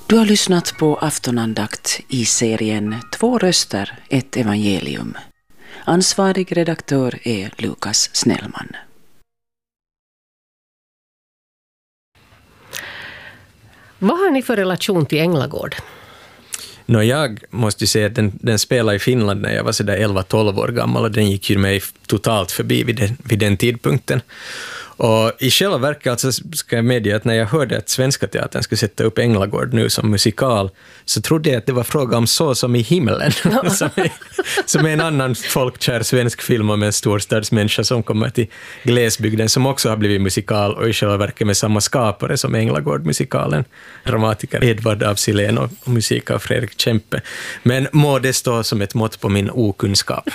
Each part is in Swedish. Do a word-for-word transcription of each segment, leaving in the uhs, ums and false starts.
Du har lyssnat på aftonandakt i serien Två röster, ett evangelium. Ansvarig redaktör är Lukas Snellman. Vad har ni för relation till Änglagård? No, jag måste ju säga att den, den spelade i Finland när jag var sådär elva tolv år gammal, och den gick ju mig totalt förbi vid den, vid den tidpunkten. Och i själva verket alltså ska jag medge att när jag hörde att Svenska Teatern skulle sätta upp Änglagård nu som musikal, så trodde jag att det var fråga om Så som i himlen, som, är, som är en annan folkkär svensk film om en storstadsmänniska som kommer till glesbygden, som också har blivit musikal, och i själva verket med samma skapare som Änglagård-musikalen, dramatiker Edvard af Sillén och musik av Fredrik Kempe. Men må det stå som ett mått på min okunskap.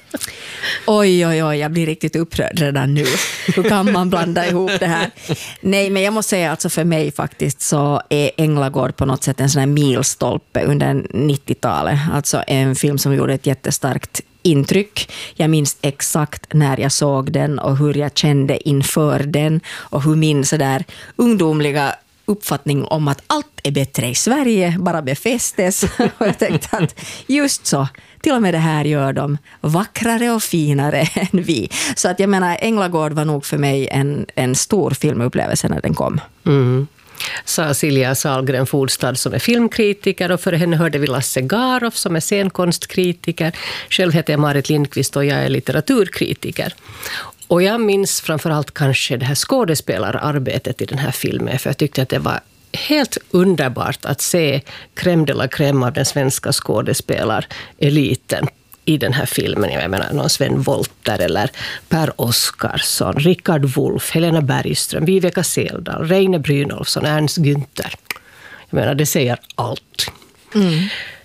Oj, oj, oj, jag blir riktigt upprörd redan nu. Hur kan man blanda ihop det här? Nej, men jag måste säga alltså för mig faktiskt så är Änglagård på något sätt en sån här milstolpe under nittiotalet. Alltså en film som gjorde ett jättestarkt intryck. Jag minns exakt när jag såg den och hur jag kände inför den och hur min sådär ungdomliga uppfattning om att allt är bättre i Sverige bara befästes. Och jag tänkte att just så, till och med det här gör dem vackrare och finare än vi. Så att jag menar, Änglagård var nog för mig en, en stor filmupplevelse när den kom. Mm. Sa Silja Sahlgren Fordstad som är filmkritiker, och för henne hörde vi Lasse Garoff som är scenkonstkritiker. Själv heter jag Marit Lindqvist och jag är litteraturkritiker. Och jag minns framförallt kanske det här skådespelararbetet i den här filmen, för jag tyckte att det var helt underbart att se crème de la crème av den svenska skådespelareliten i den här filmen. Jag menar någon Sven Wollter eller Per Oscarsson, Rickard Wolff, Helena Bergström, Viveka Seldal, Reine Brynolfsson, Ernst Günther. Jag menar, det säger allt. Mm.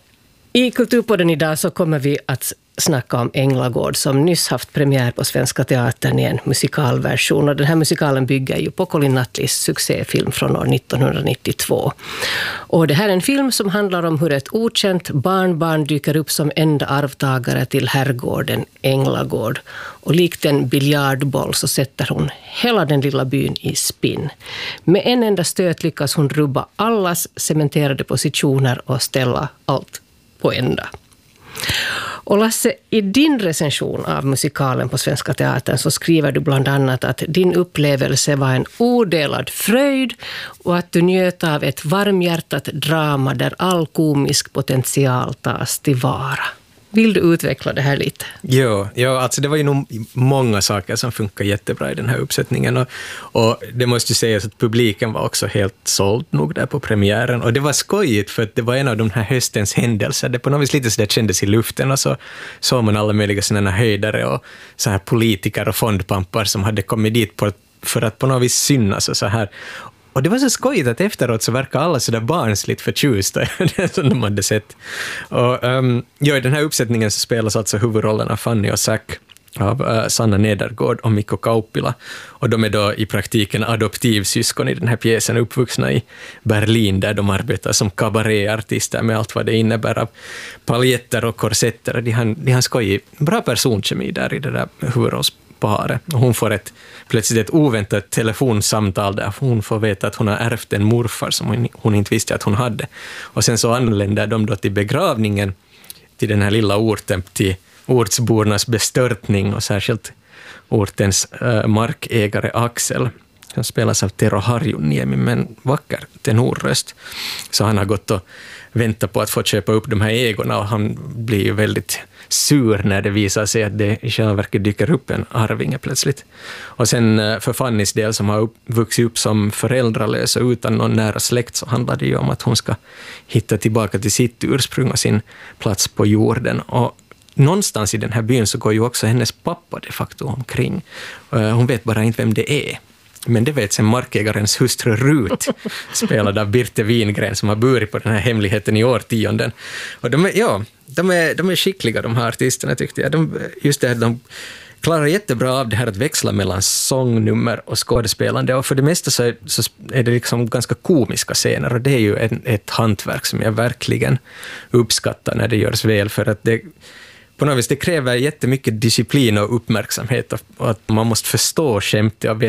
I Kulturpodden idag så kommer vi att snacka om Änglagård som nyss haft premiär på Svenska Teatern i en musikalversion. Och den här musikalen bygger ju på Colin Nutleys succéfilm från år nittonhundranittiotvå. Och det här är en film som handlar om hur ett okänt barnbarn dyker upp som enda arvtagare till herrgården Änglagård. Och likt en biljardboll så sätter hon hela den lilla byn i spinn. Med en enda stöt lyckas hon rubba allas cementerade positioner och ställa allt på ända. Och Lasse, i din recension av musikalen på Svenska Teatern så skriver du bland annat att din upplevelse var en odelad fröjd och att du njöt av ett varmhjärtat drama där all komisk potential tas tillvara. Vill du utveckla det här lite? Ja, ja alltså det var ju nog många saker som funkar jättebra i den här uppsättningen, och, och det måste ju sägas att publiken var också helt såld nog där på premiären, och det var skojigt för att det var en av de här höstens händelser. Det på något vis lite så där kändes i luften, och så såg man alla möjliga sådana höjdare och så här politiker och fondpampar som hade kommit dit på, för att på något vis synas och så här. Och det var så skojigt att efteråt så verkar alla så där barnsligt förtjusta som de hade sett. Och um, ja, i den här uppsättningen så spelas alltså huvudrollerna Fanny och Zack av uh, Sanna Nedergård och Mikko Kauppila. Och de är då i praktiken adoptivsyskon i den här pjäsen, uppvuxna i Berlin där de arbetar som kabaréartister med allt vad det innebär av paljetter och korsetter. De har, de har skojig, bra personkemi där i det där huvudrollsparet. Och hon får ett, plötsligt ett oväntat telefonsamtal där hon får veta att hon har ärvt en morfar som hon, hon inte visste att hon hade. Och sen så anländer de då till begravningen till den här lilla orten, till ortsbornas bestörtning, och särskilt ortens äh, markägare Axel, som spelas av Tero Harjuniemi med en vacker tenorröst. Så han har gått och väntat på att få köpa upp de här ägorna, och han blir ju väldigt sur när det visar sig att det i själva verket dyker upp en arvinge plötsligt. Och sen för Fannys del, som har upp, vuxit upp som föräldralös och utan någon nära släkt, så handlar det ju om att hon ska hitta tillbaka till sitt ursprung och sin plats på jorden. Och någonstans i den här byn så går ju också hennes pappa de facto omkring. Hon vet bara inte vem det är. Men det vet sen markägarens hustru Rut, spelad av Birte Wingren, som har burit på den här hemligheten i årtionden. Och de är, ja, de är, de är skickliga, de här artisterna, tyckte jag. De, just det här, de klarar jättebra av det här att växla mellan sångnummer och skådespelande. Och för det mesta så är, så är det liksom ganska komiska scener, och det är ju en, ett hantverk som jag verkligen uppskattar när det görs väl, för att det på något vis det kräver jättemycket disciplin och uppmärksamhet, och att man måste förstå skämtet och